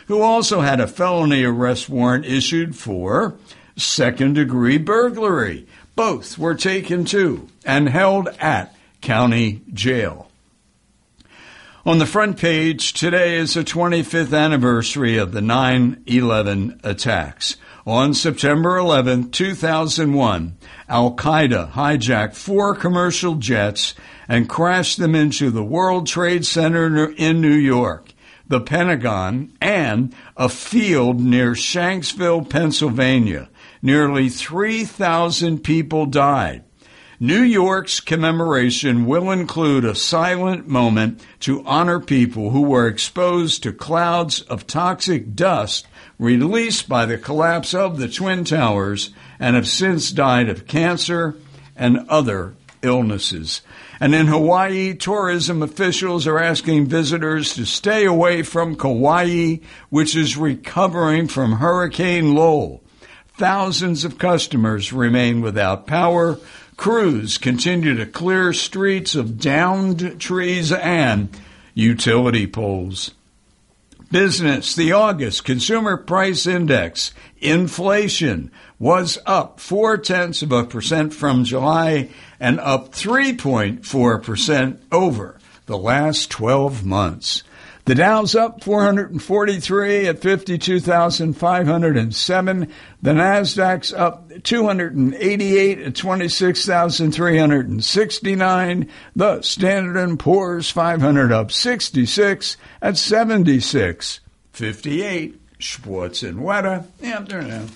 who also had a felony arrest warrant issued for second-degree burglary. Both were taken to and held at county jail. On the front page, today is the 25th anniversary of the 9/11 attacks. On September 11, 2001, Al-Qaeda hijacked 4 commercial jets and crashed them into the World Trade Center in New York, the Pentagon, and a field near Shanksville, Pennsylvania. Nearly 3,000 people died. New York's commemoration will include a silent moment to honor people who were exposed to clouds of toxic dust released by the collapse of the Twin Towers and have since died of cancer and other illnesses. And in Hawaii, tourism officials are asking visitors to stay away from Kauai, which is recovering from Hurricane Lowell. Thousands of customers remain without power. Crews continue to clear streets of downed trees and utility poles. Business, the August Consumer Price Index, inflation was up 0.4% from July and up 3.4% over the last 12 months. The Dow's up 443 at 52,507. The Nasdaq's up 288 at 26,369. The Standard & Poor's 500 up 66 at 76.58. Schwartz and Weta, afternoon.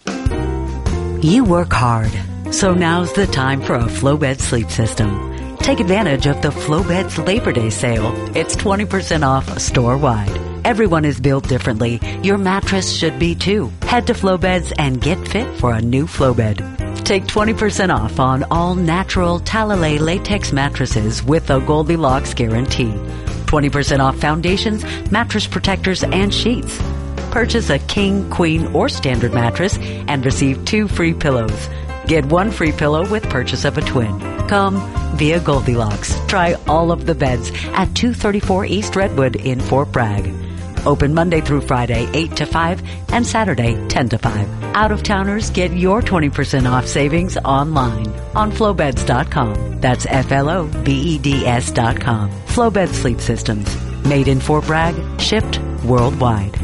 You work hard, so now's the time for a Flowbed sleep system. Take advantage of the Flowbed's Labor Day sale. It's 20% off store-wide. Everyone is built differently. Your mattress should be too. Head to Flowbeds and get fit for a new Flowbed. Take 20% off on all natural Talalay latex mattresses with a Goldilocks guarantee. 20% off foundations, mattress protectors, and sheets. Purchase a king, queen, or standard mattress and receive 2 free pillows. Get 1 free pillow with purchase of a twin. Come via Goldilocks. Try all of the beds at 234 East Redwood in Fort Bragg. Open Monday through Friday, 8 to 5, and Saturday, 10 to 5. Out-of-towners get your 20% off savings online on Flowbeds.com. That's FLOBEDS.com. Flowbed Sleep Systems. Made in Fort Bragg, shipped worldwide.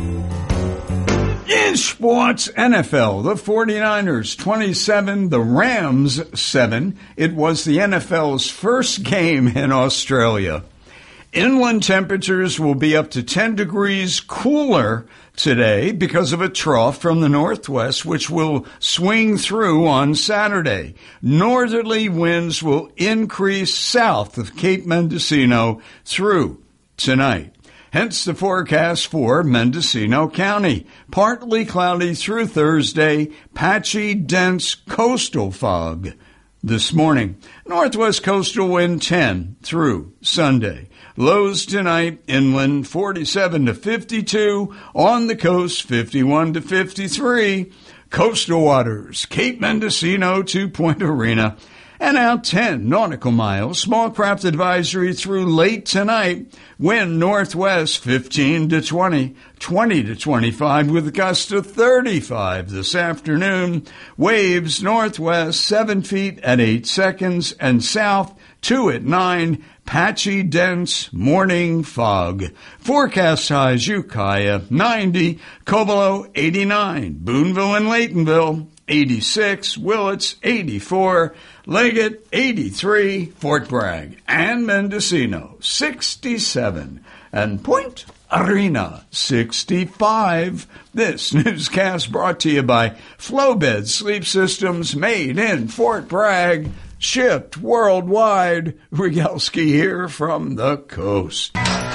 In sports, NFL, the 49ers 27, the Rams 7. It was the NFL's first game in Australia. Inland temperatures will be up to 10 degrees cooler today because of a trough from the northwest, which will swing through on Saturday. Northerly winds will increase south of Cape Mendocino through tonight. Hence the forecast for Mendocino County. Partly cloudy through Thursday, patchy, dense coastal fog this morning. Northwest coastal wind 10 through Sunday. Lows tonight, inland 47 to 52, on the coast 51 to 53. Coastal waters, Cape Mendocino to Point Arena. And out 10 nautical miles. Small craft advisory through late tonight. Wind northwest 15 to 20, 20 to 25 with a gust of 35 this afternoon. Waves northwest 7 feet at 8 seconds and south 2 at 9. Patchy, dense morning fog. Forecast highs Ukiah 90, Cobolo 89, Boonville and Laytonville 86, Willits 84, Leggett 83, Fort Bragg and Mendocino 67, and Point Arena 65. This newscast brought to you by Flowbed Sleep Systems, made in Fort Bragg, shipped worldwide. Rigelski here from the coast.